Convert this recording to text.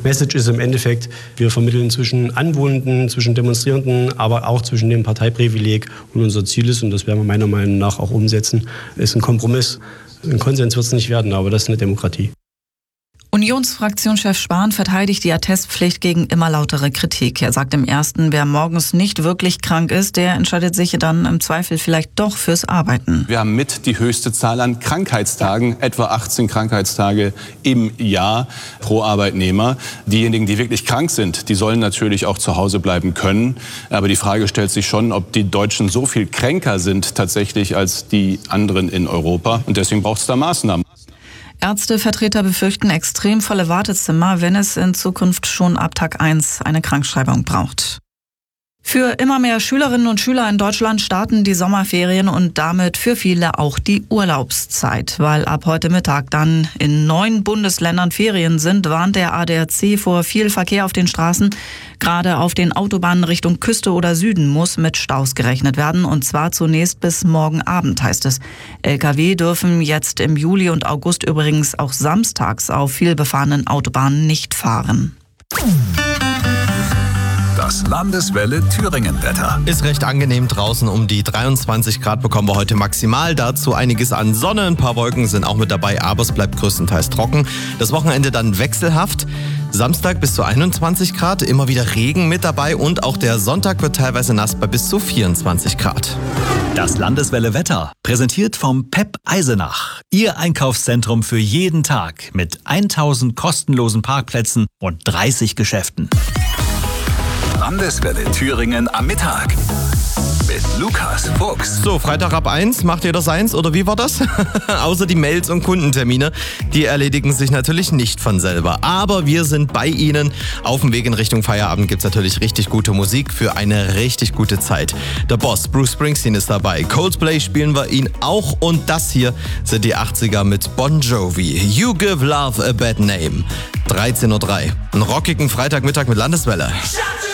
Message ist im Endeffekt, wir vermitteln zwischen Anwohnenden, zwischen Demonstrierenden, aber auch zwischen dem Parteiprivileg. Und unser Ziel ist, und das werden wir meiner Meinung nach auch umsetzen, ist ein Kompromiss. Ein Konsens wird es nicht werden, aber das ist eine Demokratie. Unionsfraktionschef Spahn verteidigt die Attestpflicht gegen immer lautere Kritik. Er sagt im Ersten, wer morgens nicht wirklich krank ist, der entscheidet sich dann im Zweifel vielleicht doch fürs Arbeiten. Wir haben mit die höchste Zahl an Krankheitstagen, etwa 18 Krankheitstage im Jahr pro Arbeitnehmer. Diejenigen, die wirklich krank sind, die sollen natürlich auch zu Hause bleiben können. Aber die Frage stellt sich schon, ob die Deutschen so viel kränker sind tatsächlich als die anderen in Europa. Und deswegen braucht es da Maßnahmen. Ärztevertreter befürchten extrem volle Wartezimmer, wenn es in Zukunft schon ab Tag 1 eine Krankschreibung braucht. Für immer mehr Schülerinnen und Schüler in Deutschland starten die Sommerferien und damit für viele auch die Urlaubszeit. Weil ab heute Mittag dann in 9 Bundesländern Ferien sind, warnt der ADAC vor viel Verkehr auf den Straßen. Gerade auf den Autobahnen Richtung Küste oder Süden muss mit Staus gerechnet werden. Und zwar zunächst bis morgen Abend, heißt es. Lkw dürfen jetzt im Juli und August übrigens auch samstags auf vielbefahrenen Autobahnen nicht fahren. Das Landeswelle Thüringen-Wetter. Ist recht angenehm draußen, um die 23 Grad bekommen wir heute maximal. Dazu einiges an Sonne, ein paar Wolken sind auch mit dabei, aber es bleibt größtenteils trocken. Das Wochenende dann wechselhaft. Samstag bis zu 21 Grad, immer wieder Regen mit dabei und auch der Sonntag wird teilweise nass bei bis zu 24 Grad. Das Landeswelle Wetter, präsentiert vom PEP Eisenach. Ihr Einkaufszentrum für jeden Tag mit 1000 kostenlosen Parkplätzen und 30 Geschäften. Landeswelle Thüringen am Mittag mit Lukas Fuchs. So, Freitag ab 1, macht ihr das 1 oder wie war das? Außer die Mails und Kundentermine, die erledigen sich natürlich nicht von selber. Aber wir sind bei Ihnen. Auf dem Weg in Richtung Feierabend gibt es natürlich richtig gute Musik für eine richtig gute Zeit. Der Boss Bruce Springsteen ist dabei. Coldplay spielen wir ihn auch und das hier sind die 80er mit Bon Jovi. You Give Love a Bad Name. 13:03 Uhr. Einen rockigen Freitagmittag mit Landeswelle.